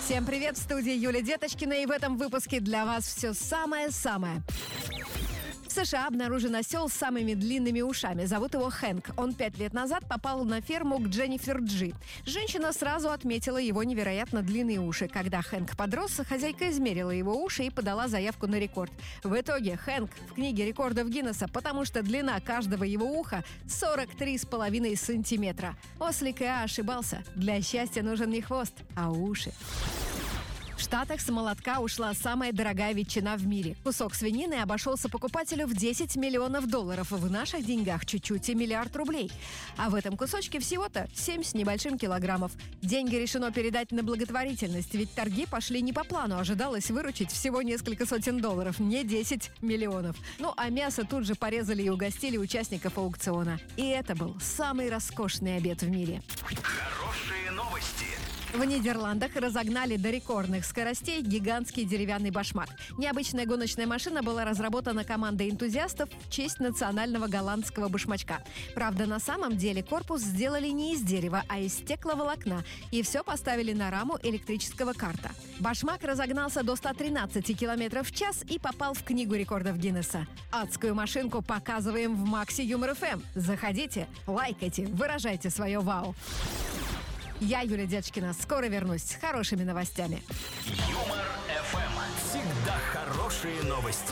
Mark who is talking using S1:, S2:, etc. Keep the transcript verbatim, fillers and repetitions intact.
S1: Всем привет, в студии Юлия Деточкина, и в этом выпуске для вас все самое-самое. В США обнаружен осел с самыми длинными ушами. Зовут его Хэнк. Он пять лет назад попал на ферму к Дженнифер Джи. Женщина сразу отметила его невероятно длинные уши. Когда Хэнк подрос, хозяйка измерила его уши и подала заявку на рекорд. В итоге Хэнк в книге рекордов Гиннесса, потому что длина каждого его уха сорок три с половиной сантиметра. Ослик Иа ошибался. Для счастья нужен не хвост, а уши. В Штатах с молотка ушла самая дорогая ветчина в мире. Кусок свинины обошелся покупателю в десять миллионов долларов. В наших деньгах чуть-чуть и миллиард рублей. А в этом кусочке всего-то семь с небольшим килограммов. Деньги решено передать на благотворительность, ведь торги пошли не по плану. Ожидалось выручить всего несколько сотен долларов, не десять миллионов. Ну а мясо тут же порезали и угостили участников аукциона. И это был самый роскошный обед в мире.
S2: Хорошие новости.
S1: В Нидерландах разогнали до рекордных скоростей гигантский деревянный башмак. Необычная гоночная машина была разработана командой энтузиастов в честь национального голландского башмачка. Правда, на самом деле корпус сделали не из дерева, а из стекловолокна. И все поставили на раму электрического карта. Башмак разогнался до ста тринадцати километров в час и попал в книгу рекордов Гиннесса. Адскую машинку показываем в Макси Юмор эф эм. Заходите, лайкайте, выражайте свое вау. Я, Юлия Деточкина, скоро вернусь с хорошими новостями.
S2: Юмор эф эм. Всегда хорошие новости.